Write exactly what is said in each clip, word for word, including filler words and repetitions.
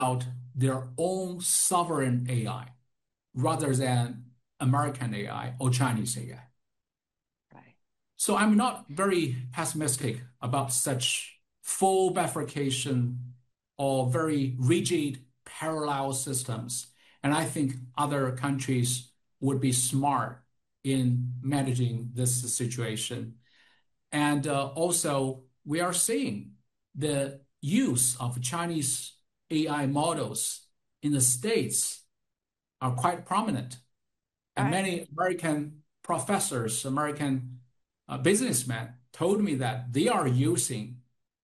out their own sovereign A I rather than American A I or Chinese A I. Right. So I'm not very pessimistic about such full bifurcation or very rigid parallel systems. And I think other countries would be smart in managing this situation. And uh, also, we are seeing the use of Chinese A I models in the States are quite prominent. And Right. many American professors, American uh, businessmen told me that they are using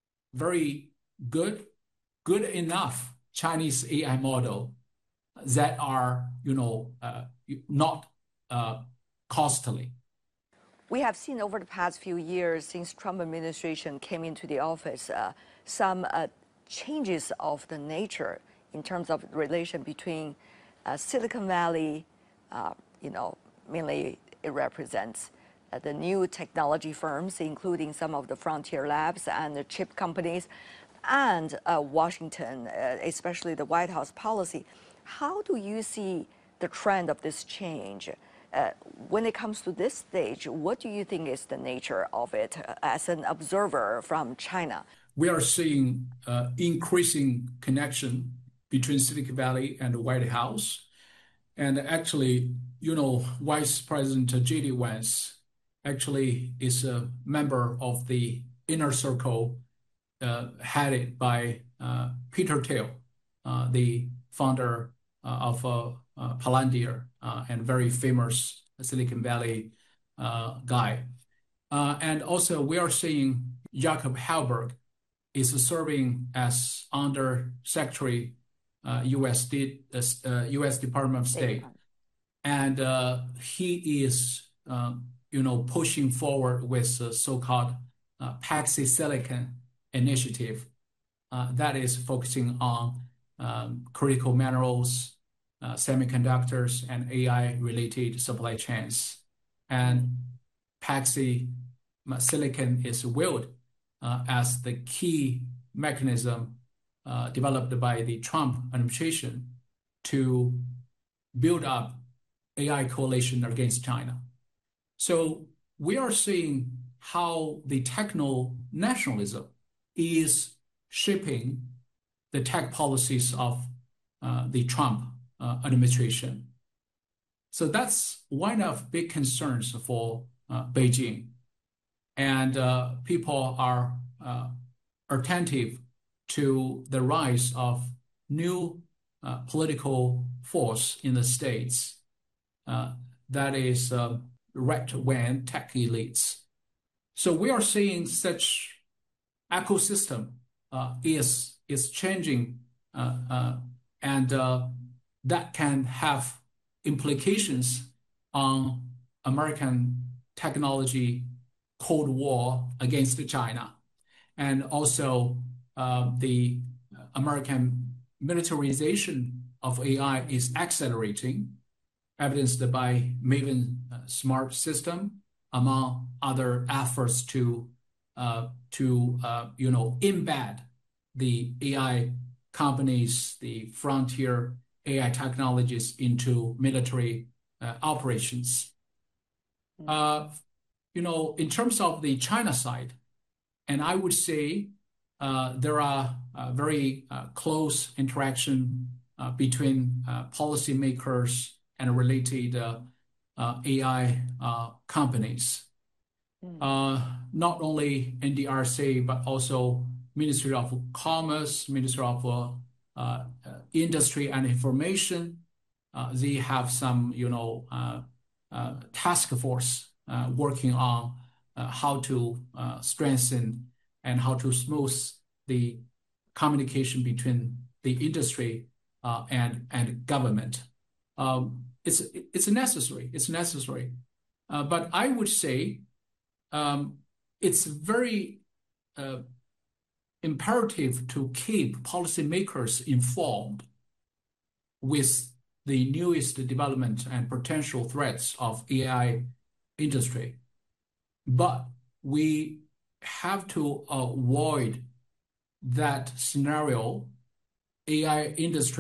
very good, good enough Chinese A I model that are, you know, uh, not uh, costly. We have seen over the past few years since Trump administration came into the office, uh, some uh, changes of the nature in terms of relation between uh, Silicon Valley, uh, you know, mainly it represents uh, the new technology firms, including some of the frontier labs and the chip companies, and uh, Washington, uh, especially the White House policy. How do you see the trend of this change? Uh, when it comes to this stage, what do you think is the nature of it uh, as an observer from China? We are seeing uh, increasing connection between Silicon Valley and the White House. And actually, you know, Vice President J D Vance actually is a member of the inner circle uh, headed by uh, Peter Thiel, uh, the founder uh, of uh, uh, Palantir uh, and very famous Silicon Valley uh, guy. Uh, and also, we are seeing Jacob Halberg is serving as Under Secretary uh, U S D, uh, U S Department of State State, Department. and uh, he is, um, you know, pushing forward with the so-called uh, Paxi Silicon initiative uh, that is focusing on um, critical minerals, uh, semiconductors, and A I-related supply chains. And Paxi Silicon is willed uh, as the key mechanism uh, developed by the Trump administration to build up A I coalition against China. So we are seeing how the techno nationalism is shaping the tech policies of uh, the Trump uh, administration. So that's one of big concerns for uh, Beijing. And uh, people are uh, attentive to the rise of new uh, political force in the states. Uh, that is uh, right-wing tech elites. So we are seeing such ecosystem uh, is is changing, uh, uh, and uh, that can have implications on American technology Cold War against China, and also uh, the American militarization of A I is accelerating, evidenced by Maven uh, Smart System, among other efforts to uh, to uh, you know embed the A I companies, the frontier A I technologies into military uh, operations. Uh, you know, in terms of the China side, and I would say uh, there are uh, very uh, close interaction uh, between uh, policymakers and related uh, uh, A I uh, companies. Mm. Uh, not only N D R C, but also Ministry of Commerce, Ministry of uh, uh, Industry and Information. Uh, they have some, you know, uh, uh, task force uh, working on uh, how to uh, strengthen and how to smooth the communication between the industry uh, and and government. Um, it's it's necessary. It's necessary, uh, but I would say um, it's very uh, imperative to keep policymakers informed with the newest development and potential threats of A I industry. But we have to avoid that scenario A I industry